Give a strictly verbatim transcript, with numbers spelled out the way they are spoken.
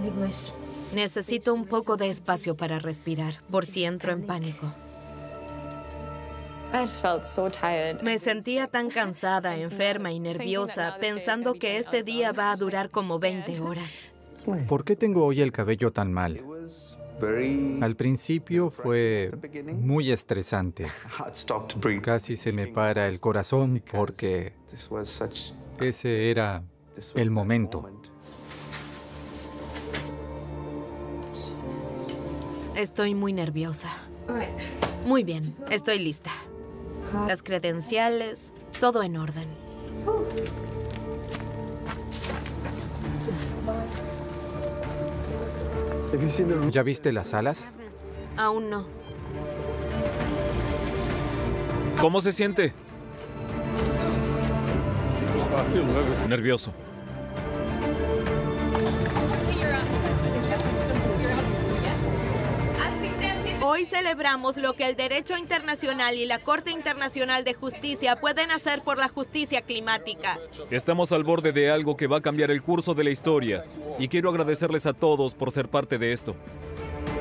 Necesito un poco de espacio para respirar, por si entro en pánico. Me sentía tan cansada, enferma y nerviosa, pensando que este día va a durar como veinte horas. ¿Por qué tengo hoy el cabello tan mal? Al principio fue muy estresante. Casi se me para el corazón porque ese era el momento. Estoy muy nerviosa. Muy bien, estoy lista. Las credenciales, todo en orden. ¿Ya viste las salas? Aún no. ¿Cómo se siente? Nervioso. Hoy celebramos lo que el derecho internacional y la Corte Internacional de Justicia pueden hacer por la justicia climática. Estamos al borde de algo que va a cambiar el curso de la historia y quiero agradecerles a todos por ser parte de esto.